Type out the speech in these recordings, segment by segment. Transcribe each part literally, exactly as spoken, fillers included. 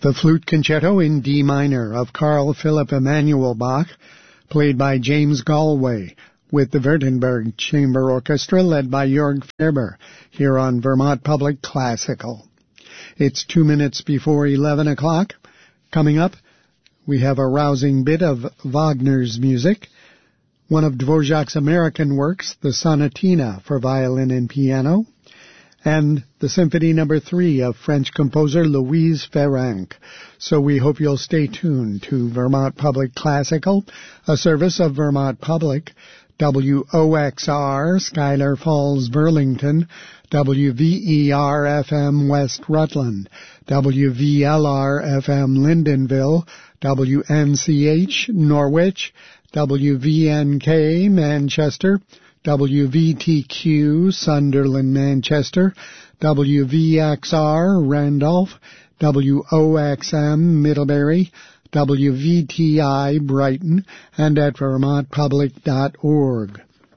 The Flute Concerto in D minor of Carl Philipp Emanuel Bach, played by James Galway, with the Württemberg Chamber Orchestra led by Jörg Ferber, here on Vermont Public Classical. It's two minutes before eleven o'clock. Coming up, we have a rousing bit of Wagner's music, one of Dvorak's American works, the Sonatina for violin and piano, and the Symphony Number Three of French composer Louise Ferranc. So we hope you'll stay tuned to Vermont Public Classical, a service of Vermont Public, W O X R, Schuyler Falls, Burlington, W V E R F M West Rutland, W V L R F M Lyndonville, W N C H Norwich, W V N K Manchester, W V T Q Sunderland, Manchester, W V X R Randolph, W O X M Middlebury, W V T I Brighton, and at vermont public dot org.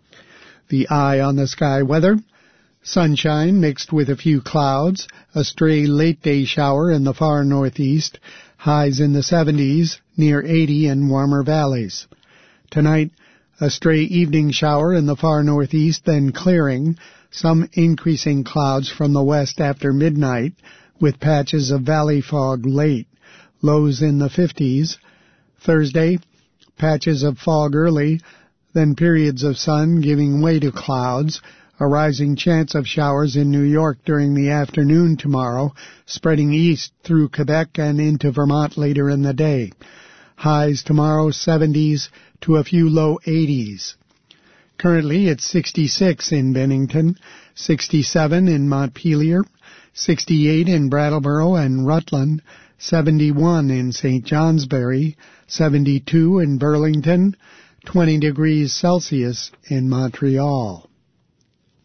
The eye on the sky weather: sunshine mixed with a few clouds, a stray late-day shower in the far northeast, highs in the seventies, near eighty in warmer valleys. Tonight, a stray evening shower in the far northeast, then clearing, some increasing clouds from the west after midnight, with patches of valley fog late, lows in the fifties. Thursday, patches of fog early, then periods of sun giving way to clouds, a rising chance of showers in New York during the afternoon tomorrow, spreading east through Quebec and into Vermont later in the day. Highs tomorrow seventies to a few low eighties. Currently it's sixty-six in Bennington, sixty-seven in Montpelier, sixty-eight in Brattleboro and Rutland, seventy-one in Saint Johnsbury, seventy-two in Burlington, twenty degrees Celsius in Montreal.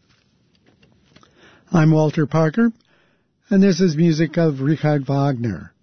I'm Walter Parker, and this is music of Richard Wagner.